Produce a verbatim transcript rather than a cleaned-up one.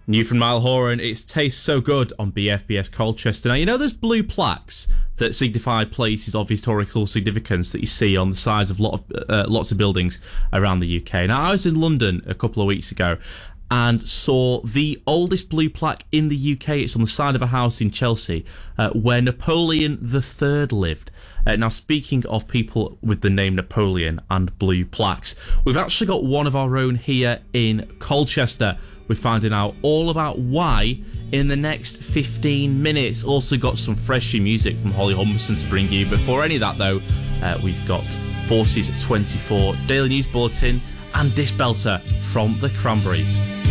New from Niall Horan, it tastes so good on B F B S Colchester. Now, you know those blue plaques that signify places of historical significance that you see on the sides of lot of, uh, lots of buildings around the U K. Now, I was in London a couple of weeks ago and saw the oldest blue plaque in the U K. It's on the side of a house in Chelsea uh, where Napoleon the Third lived. Uh, now, speaking of people with the name Napoleon and blue plaques, we've actually got one of our own here in Colchester. We're finding out all about why in the next fifteen minutes. Also got some fresh new music from Holly Humberson to bring you. Before any of that, though, uh, we've got Forces twenty-four Daily News Bulletin and Disc Belter from the Cranberries.